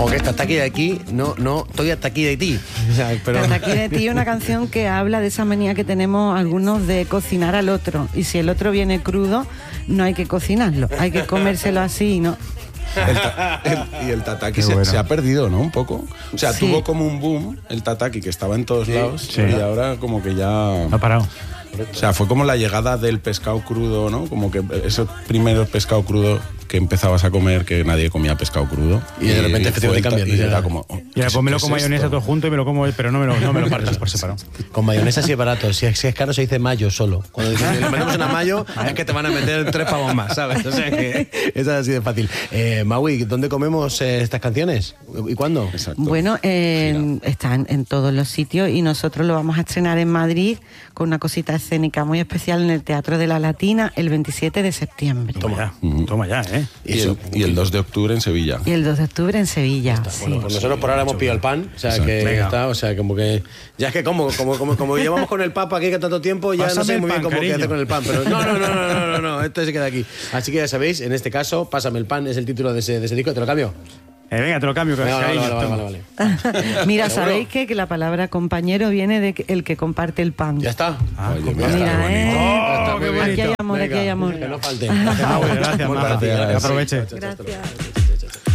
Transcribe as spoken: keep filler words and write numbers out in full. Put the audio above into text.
O que hasta aquí de aquí, no, no, estoy hasta aquí de ti. O sea, pero... Hasta aquí de ti, una canción que habla de esa manía que tenemos algunos de cocinar al otro. Y si el otro viene crudo, no hay que cocinarlo, hay que comérselo así, ¿no? El ta- el- y el tataki se, bueno. se ha perdido, ¿no? Un poco. O sea, sí. tuvo como un boom el tataki que estaba en todos sí. lados sí. y ahora como que ya... Ha parado. O sea, fue como la llegada del pescado crudo, ¿no? Como que esos primeros pescado crudo que empezabas a comer, que nadie comía pescado crudo. Y, y de repente efectivamente cambia. Y era como... Oh, y ahora me lo con mayonesa todo junto y me lo como, pero no me lo, no me lo partes por separado. Con mayonesa sí es barato. Si es, si es caro se dice mayo solo. Cuando dices, le metemos una mayo, es que te van a meter tres pavos más, ¿sabes? O sea que es así de fácil. Eh, Maui, ¿dónde comemos eh, estas canciones? ¿Y cuándo? Exacto. Bueno, eh, están en todos los sitios y nosotros lo vamos a estrenar en Madrid con una cosita escénica muy especial en el Teatro de la Latina el veintisiete de septiembre. Toma ya, uh-huh. toma ya, ¿eh? Y el, y el dos de octubre en Sevilla. Y el dos de octubre en Sevilla, sí. Bueno, pues nosotros por ahora hemos pillado el pan, o sea, que está, o sea, como que... Ya es que como, como, como, como llevamos con el Papa aquí que tanto tiempo, ya Pásame no sé muy pan, bien cómo qué hacer con el pan, pero no, no, no, no, no, no, no, esto se queda aquí. Así que ya sabéis, en este caso, Pásame el pan es el título de ese, de ese disco, ¿te lo cambio? Eh, venga, te lo cambio. Venga, vale, vale, vale, vale, vale. Mira, ¿sabéis qué? Que la palabra compañero viene de que el que comparte el pan. Ya está. Ah, Oye, mira, mira, ¿eh? Oh, qué bonito. Aquí hay amor, venga, aquí hay amor. Que no falte. Ah, bueno, gracias, Muchas gracias. gracias. Aproveche. Gracias.